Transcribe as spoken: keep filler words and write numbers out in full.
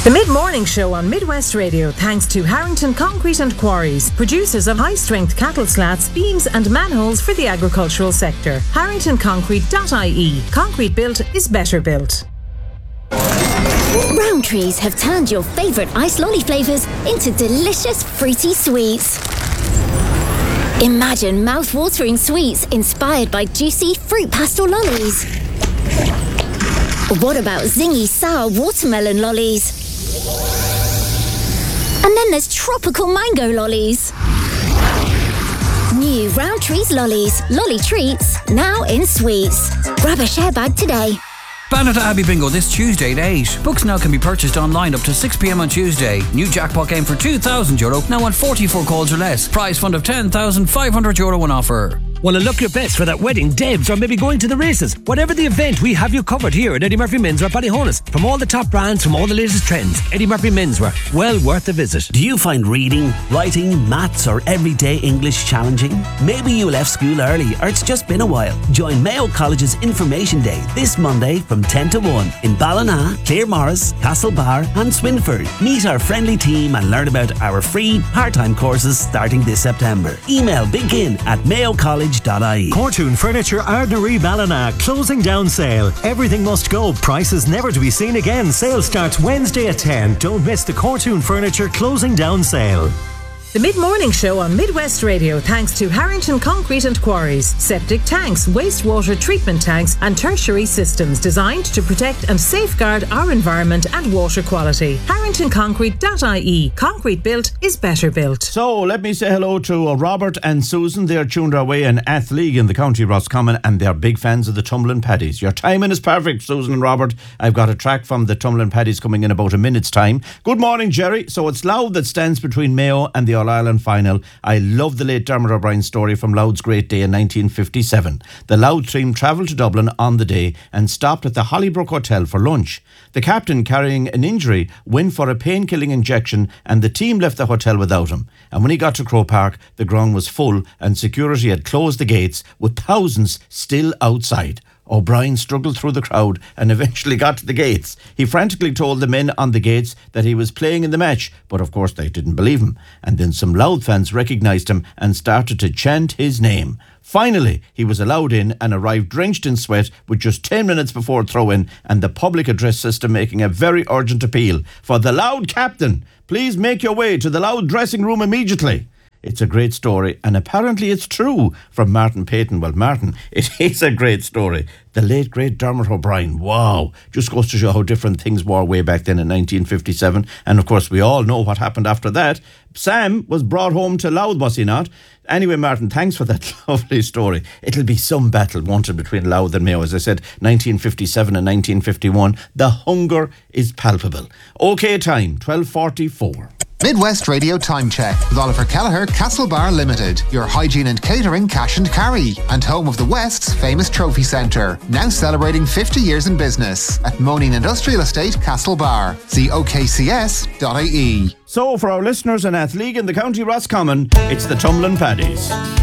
The Mid-Morning Show on Midwest Radio, thanks to Harrington Concrete and Quarries, producers of high-strength cattle slats, beams and manholes for the agricultural sector. harrington concrete dot I E. Concrete built is better built. Rowntree's have turned your favourite ice lolly flavours into delicious fruity sweets. Imagine mouth-watering sweets inspired by juicy fruit pastel lollies. What about zingy sour watermelon lollies? And then there's tropical mango lollies. New Rowntree's lollies, lolly treats, now in sweets. Grab a share bag today. Banner to Abbey Bingo this Tuesday at eight. Books now can be purchased online up to six p m on Tuesday. New jackpot game for two thousand euro, now on forty-four calls or less. Prize fund of ten thousand five hundred euro on offer. Want to look your best for that wedding, Debs, or maybe going to the races? Whatever the event, we have you covered here at Eddie Murphy Menswear Ballyhonus. From all the top brands, from all the latest trends, Eddie Murphy Menswear, well worth a visit. Do you find reading, writing, maths or everyday English challenging? Maybe you left school early or it's just been a while. Join Mayo College's Information Day this Monday from ten to one in Ballina, Claremorris, Castlebar and Swinford. Meet our friendly team and learn about our free part-time courses starting this September. Email begin at mayo college dot I E. Cortoon Furniture Ardnaree Ballina closing down sale. Everything must go. Prices never to be seen again. Sale starts Wednesday at ten. Don't miss the Cortoon Furniture closing down sale. The Mid-Morning Show on Midwest Radio, thanks to Harrington Concrete and Quarries. Septic tanks, wastewater treatment tanks and tertiary systems designed to protect and safeguard our environment and water quality. harrington concrete dot I E. Concrete built is better built. So let me say hello to uh, Robert and Susan. They're tuned our way in Athleague in the County Roscommon and they're big fans of the Tumblin Paddies. Your timing is perfect, Susan and Robert. I've got a track from the Tumblin Paddies coming in about a minute's time. Good morning, Jerry. So it's Louth that stands between Mayo and the All-Ireland final. I love the late Dermot O'Brien's story from Louth's great day in nineteen fifty-seven. The Louth team travelled to Dublin on the day and stopped at the Hollybrook Hotel for lunch. The captain, carrying an injury, went for a pain-killing injection and the team left the hotel without him. And when he got to Croke Park, the ground was full and security had closed the gates with thousands still outside. O'Brien struggled through the crowd and eventually got to the gates. He frantically told the men on the gates that he was playing in the match, but of course they didn't believe him. And then some Louth fans recognised him and started to chant his name. Finally, he was allowed in and arrived drenched in sweat with just ten minutes before throw-in and the public address system making a very urgent appeal for the Louth captain. Please make your way to the Louth dressing room immediately. It's a great story, and apparently it's true from Martin Payton. Well, Martin, it is a great story. The late, great Dermot O'Brien. Wow. Just goes to show how different things were way back then in nineteen fifty-seven. And of course, we all know what happened after that. Sam was brought home to Louth, was he not? Anyway, Martin, thanks for that lovely story. It'll be some battle, won't it, between Louth and Mayo. As I said, nineteen fifty-seven and nineteen fifty-one. The hunger is palpable. OK time, twelve forty-four. Midwest Radio Time Check with Oliver Kelleher, Castlebar Limited, your hygiene and catering cash and carry, and home of the West's famous trophy centre. Now celebrating fifty years in business at Moaning Industrial Estate, Castlebar. See O K C S dot I E. So for our listeners in Athleague in the County Roscommon, it's the Tumblin Paddies.